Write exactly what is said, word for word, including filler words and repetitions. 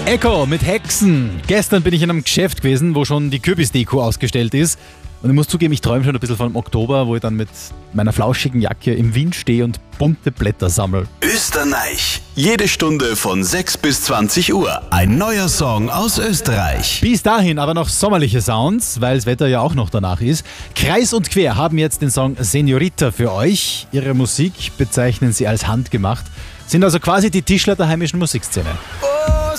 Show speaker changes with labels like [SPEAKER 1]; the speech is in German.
[SPEAKER 1] Echo mit Hexen. Gestern bin ich in einem Geschäft gewesen, wo schon die Kürbisdeko ausgestellt ist. Und ich muss zugeben, ich träume schon ein bisschen vom Oktober, wo ich dann mit meiner flauschigen Jacke im Wind stehe und bunte Blätter sammle.
[SPEAKER 2] Österreich. Jede Stunde von sechs bis zwanzig Uhr. Ein neuer Song aus Österreich.
[SPEAKER 1] Bis dahin aber noch sommerliche Sounds, weil das Wetter ja auch noch danach ist. Kreis und Quer haben jetzt den Song Senorita für euch. Ihre Musik bezeichnen sie als handgemacht. Sind also quasi die Tischler der heimischen Musikszene.